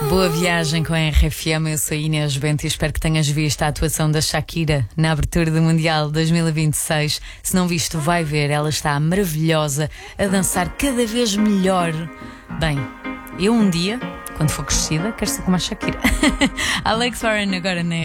Boa viagem com a RFM, eu sou a Inês Bento e espero que tenhas visto a atuação da Shakira na abertura do Mundial 2026. Se não viste, vai ver, ela está maravilhosa, a dançar cada vez melhor. Bem, eu um dia, quando for crescida, quero ser como a Shakira. Alex Warren agora na